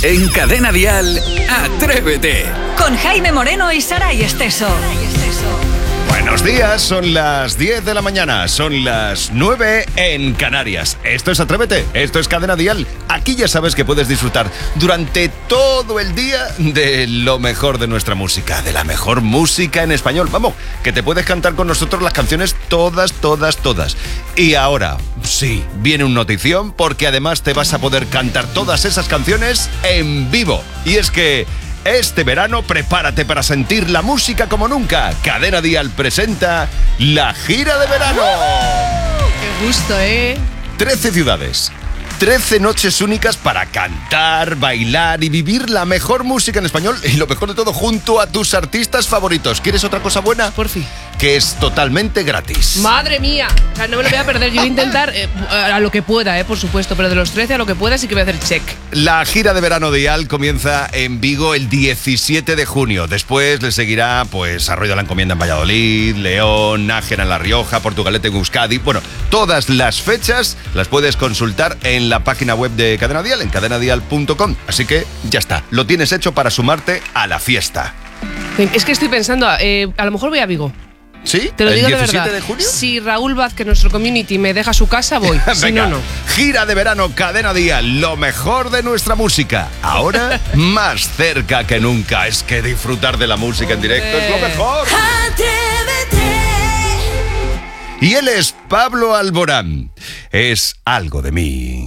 En Cadena Dial, Atrévete. Con Jaime Moreno y Saray Esteso. Buenos días, son las 10 de la mañana, son las 9 en Canarias. Esto es Atrévete, esto es Cadena Dial. Aquí ya sabes que puedes disfrutar durante todo el día de lo mejor de nuestra música, de la mejor música en español. Vamos, que te puedes cantar con nosotros las canciones todas. Y ahora, sí, viene un notición porque además te vas a poder cantar todas esas canciones en vivo. Y es que este verano prepárate para sentir la música como nunca. Cadena Dial presenta la gira de verano. ¡Qué gusto, 13 ciudades, 13 noches únicas para cantar, bailar y vivir la mejor música en español y lo mejor de todo junto a tus artistas favoritos. ¿Quieres otra cosa buena? Por fin. Que es totalmente gratis. ¡Madre mía! O sea, no me lo voy a perder. Yo voy a intentar a lo que pueda, por supuesto. Pero de los 13 a lo que pueda sí que voy a hacer check. La gira de verano de Dial comienza en Vigo el 17 de junio. Después le seguirá pues Arroyo de la Encomienda en Valladolid, León, Nájera en La Rioja, Portugalete en Euskadi. Bueno, todas las fechas las puedes consultar en la página web de Cadena Dial, en cadenadial.com. Así que ya está, lo tienes hecho para sumarte a la fiesta. Es que estoy pensando, a lo mejor voy a Vigo. ¿Sí? Te lo digo de verdad. ¿El 17 de junio? Si Raúl Vázquez, nuestro community, me deja su casa, voy. Si Venga, no. Gira de verano Cadena Dial, lo mejor de nuestra música. Ahora más cerca que nunca. Es que disfrutar de la música en directo es lo mejor. Y él es Pablo Alborán. Es algo de mí.